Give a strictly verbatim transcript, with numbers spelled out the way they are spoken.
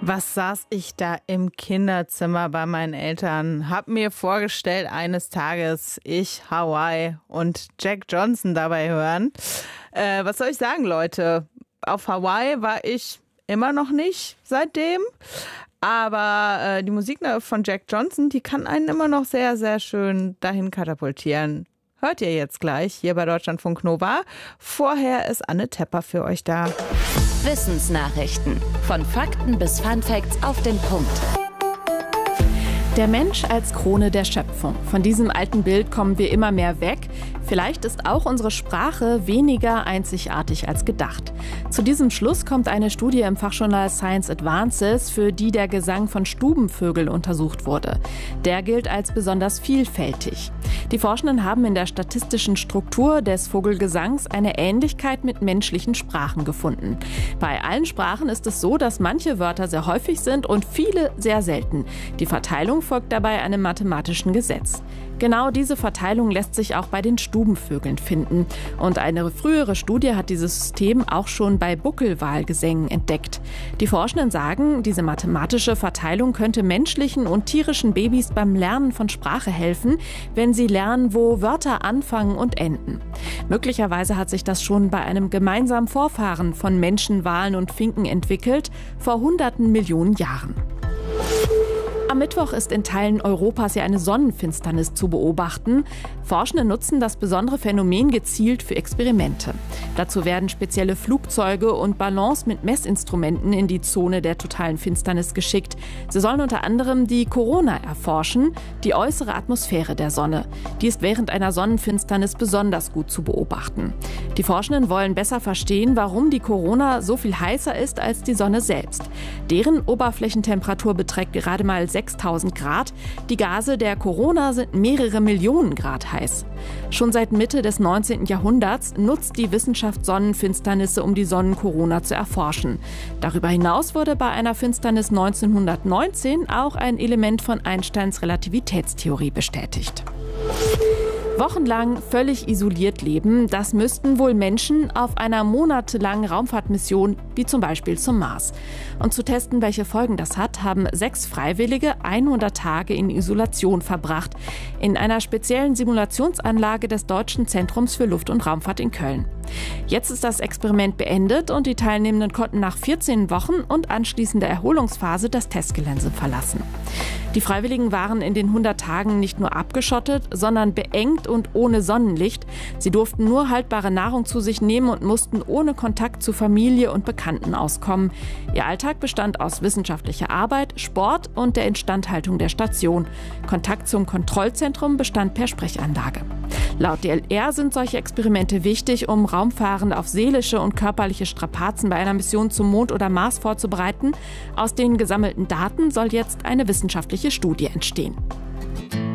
Was saß ich da im Kinderzimmer bei meinen Eltern, hab mir vorgestellt, eines Tages ich Hawaii und Jack Johnson dabei hören. Äh, was soll ich sagen, Leute? Auf Hawaii war ich immer noch nicht seitdem. Aber äh, die Musik von Jack Johnson, die kann einen immer noch sehr, sehr schön dahin katapultieren. Hört ihr jetzt gleich hier bei Deutschlandfunk Nova. Vorher ist Anne Tepper für euch da. Wissensnachrichten. Von Fakten bis Funfacts auf den Punkt. Der Mensch als Krone der Schöpfung. Von diesem alten Bild kommen wir immer mehr weg. Vielleicht ist auch unsere Sprache weniger einzigartig als gedacht. Zu diesem Schluss kommt eine Studie im Fachjournal Science Advances, für die der Gesang von Stubenvögeln untersucht wurde. Der gilt als besonders vielfältig. Die Forschenden haben in der statistischen Struktur des Vogelgesangs eine Ähnlichkeit mit menschlichen Sprachen gefunden. Bei allen Sprachen ist es so, dass manche Wörter sehr häufig sind und viele sehr selten. Die Verteilung folgt dabei einem mathematischen Gesetz. Genau diese Verteilung lässt sich auch bei den Stubenvögeln finden. Und eine frühere Studie hat dieses System auch schon bei Buckelwalgesängen entdeckt. Die Forschenden sagen, diese mathematische Verteilung könnte menschlichen und tierischen Babys beim Lernen von Sprache helfen, wenn sie lernen, wo Wörter anfangen und enden. Möglicherweise hat sich das schon bei einem gemeinsamen Vorfahren von Menschen, Walen und Finken entwickelt, vor hunderten Millionen Jahren. Am Mittwoch ist in Teilen Europas ja eine Sonnenfinsternis zu beobachten. Forschende nutzen das besondere Phänomen gezielt für Experimente. Dazu werden spezielle Flugzeuge und Ballons mit Messinstrumenten in die Zone der totalen Finsternis geschickt. Sie sollen unter anderem die Corona erforschen, die äußere Atmosphäre der Sonne. Die ist während einer Sonnenfinsternis besonders gut zu beobachten. Die Forschenden wollen besser verstehen, warum die Corona so viel heißer ist als die Sonne selbst. Deren Oberflächentemperatur beträgt gerade mal sechstausend Grad. Die Gase der Corona sind mehrere Millionen Grad heiß. Schon seit Mitte des neunzehnten Jahrhunderts nutzt die Wissenschaft Sonnenfinsternisse, um die Sonnenkorona zu erforschen. Darüber hinaus wurde bei einer Finsternis neunzehnhundertneunzehn auch ein Element von Einsteins Relativitätstheorie bestätigt. Wochenlang völlig isoliert leben, das müssten wohl Menschen auf einer monatelangen Raumfahrtmission, wie zum Beispiel zum Mars. Und zu testen, welche Folgen das hat, haben sechs Freiwillige hundert Tage in Isolation verbracht, in einer speziellen Simulationsanlage des Deutschen Zentrums für Luft- und Raumfahrt in Köln. Jetzt ist das Experiment beendet und die Teilnehmenden konnten nach vierzehn Wochen und anschließender Erholungsphase das Testgelände verlassen. Die Freiwilligen waren in den hundert Tagen nicht nur abgeschottet, sondern beengt und ohne Sonnenlicht. Sie durften nur haltbare Nahrung zu sich nehmen und mussten ohne Kontakt zu Familie und Bekannten auskommen. Ihr Alltag bestand aus wissenschaftlicher Arbeit, Sport und der Instandhaltung der Station. Kontakt zum Kontrollzentrum bestand per Sprechanlage. Laut D L R sind solche Experimente wichtig, um Raumfahrende auf seelische und körperliche Strapazen bei einer Mission zum Mond oder Mars vorzubereiten. Aus den gesammelten Daten soll jetzt eine wissenschaftliche Studie entstehen.